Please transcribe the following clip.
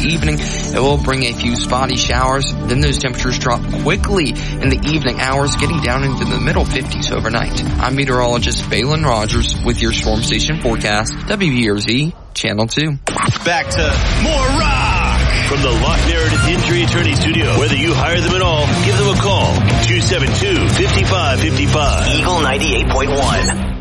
evening. It will bring a few spotty showers. Then those temperatures drop quickly in the evening hours, getting down into the middle 50s overnight. I'm meteorologist Balin Rogers with your Storm Station forecast, WBRZ Channel 2. Back to more rock from the Lock Narrative Injury Attorney Studio. Whether you hire them at all, give them a call. 272-5555. Eagle 98.1.